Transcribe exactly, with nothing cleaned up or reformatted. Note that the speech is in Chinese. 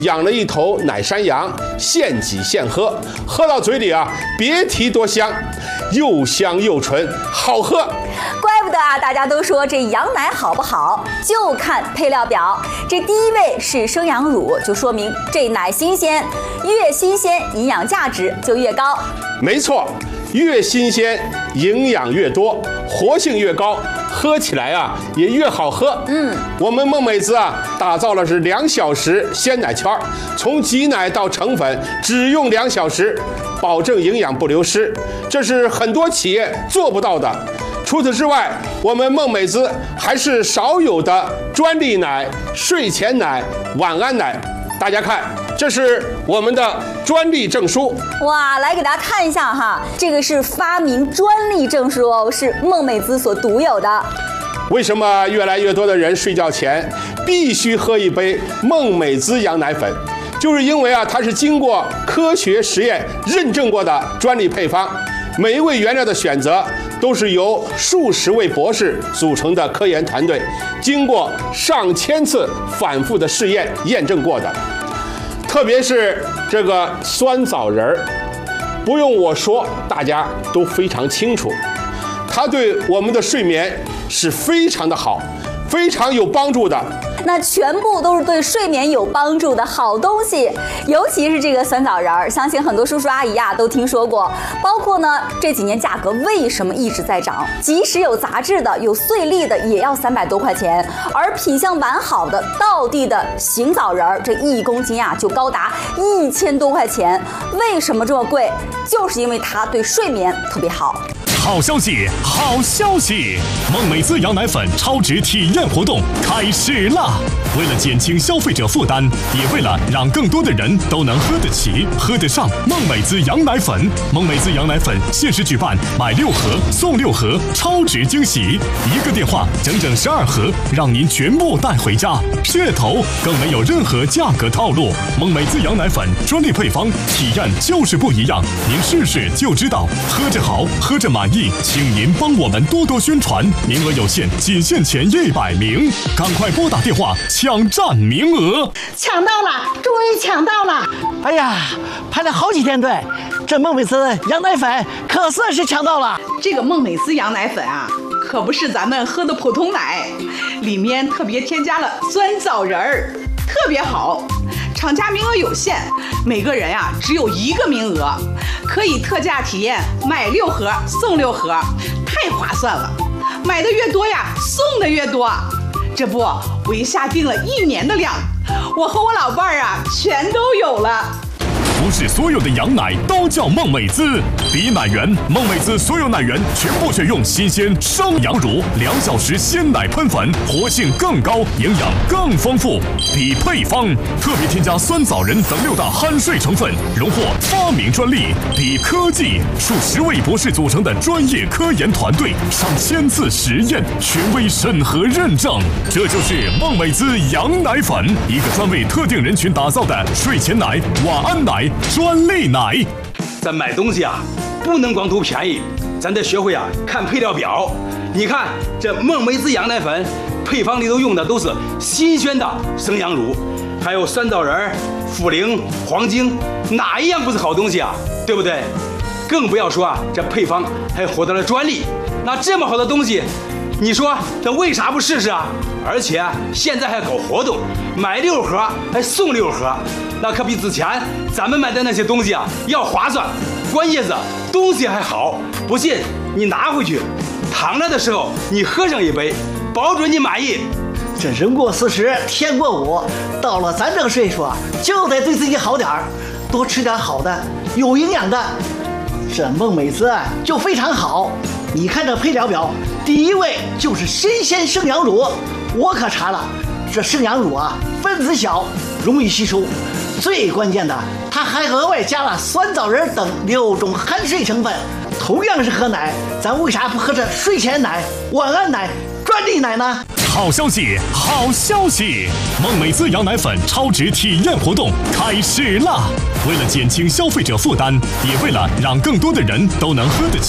养了一头奶山羊，现挤现喝，喝到嘴里啊，别提多香，又香又纯，好喝。 怪不得啊，大家都说这羊奶好不好，就看配料表。这第一位是生羊乳，就说明这奶新鲜，越新鲜营养价值就越高。 没错，越新鲜营养越多，活性越高。喝起来啊也越好喝。 嗯， 我们梦美滋啊打造了是两小时鲜奶圈，从挤奶到成粉只用两小时，保证营养不流失，这是很多企业做不到的。除此之外，我们梦美滋还是少有的专利奶、睡前奶、晚安奶。大家看，这是我们的专利证书。 哇，来给大家看一下哈，这个是发明专利证书哦，是梦美滋所独有的。 为什么越来越多的人睡觉前必须喝一杯梦美滋羊奶粉？就是因为啊，它是经过科学实验认证过的专利配方，每一位原料的选择都是由数十位博士组成的科研团队，经过上千次反复的试验验证过的。特别是这个酸枣仁儿，不用我说，大家都非常清楚，它对我们的睡眠是非常的好，非常有帮助的。 那全部都是对睡眠有帮助的好东西，尤其是这个酸枣仁儿，相信很多叔叔阿姨啊都听说过。包括呢这几年价格为什么一直在涨？即使有杂质的、有碎粒的，也要三百多块钱，而品相完好的道地的醒枣仁儿，这一公斤啊就高达一千多块钱。为什么这么贵？就是因为它对睡眠特别好。 好消息，好消息！梦美滋羊奶粉超值体验活动开始啦！为了减轻消费者负担，也为了让更多的人都能喝得起、喝得上梦美滋羊奶粉，梦美滋羊奶粉限时举办买六盒送六盒超值惊喜，一个电话整整十二盒，让您全部带回家，噱头更没有任何价格套路。梦美滋羊奶粉专利配方，体验就是不一样，您试试就知道，喝着好，喝着满意，请您帮我们多多宣传，名额有限，仅限前一百名，赶快拨打电话抢占名额。 抢到了，终于抢到了！哎呀，排了好几天队，这梦美滋羊奶粉可算是抢到了。 这个梦美滋羊奶粉啊，可不是咱们喝的普通奶，里面特别添加了酸枣仁儿，特别好。厂家名额有限，每个人呀、啊、只有一个名额，可以特价体验买六盒送六盒，太划算了！买的越多呀，送的越多。这不，我一下定了一年的量，我和我老伴儿啊全都有了。 不是所有的羊奶都叫梦美滋，比奶源，梦美滋所有奶源全部选用新鲜生羊乳，两小时鲜奶喷粉，活性更高，营养更丰富。比配方，特别添加酸枣仁等六大酣睡成分，荣获发明专利。比科技，数十位博士组成的专业科研团队，上千次实验，权威审核认证。这就是梦美滋羊奶粉，一个专为特定人群打造的睡前奶、晚安奶专利奶。 咱买东西啊，不能光图便宜，咱得学会啊看配料表。你看这梦美滋羊奶粉，配方里头用的都是新鲜的生羊乳，还有酸枣仁、茯苓、黄精，哪一样不是好东西啊？对不对？更不要说啊，这配方还获得了专利。那这么好的东西，你说这为啥不试试啊？而且啊，现在还搞活动，买六盒还送六盒，那可比之前咱们买的那些东西啊要划算。关键是东西还好，不信你拿回去，躺着的时候你喝上一杯，保准你满意。 这人过四十天过五，到了咱这个岁数啊，就得对自己好点儿，多吃点好的有营养的。这梦美滋啊就非常好，你看这配料表，第一位就是新鲜生羊乳，我可查了，这生羊乳啊分子小，容易吸收，最关键的它还额外加了酸枣仁等六种酣睡成分。同样是喝奶，咱为啥不喝这睡前奶、晚安奶、专利奶呢？ 好消息，好消息！梦美滋羊奶粉超值体验活动开始啦！为了减轻消费者负担，也为了让更多的人都能喝得起。